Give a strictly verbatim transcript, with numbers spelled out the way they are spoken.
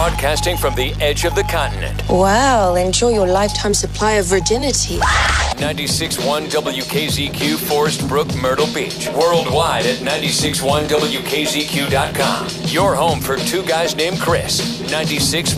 broadcasting from the edge of the continent. Well, enjoy your lifetime supply of virginity. ninety-six point one W K Z Q, Forest Brook, Myrtle Beach. Worldwide at ninety-six point one W K Z Q dot com. Your home for two guys named Chris. ninety-six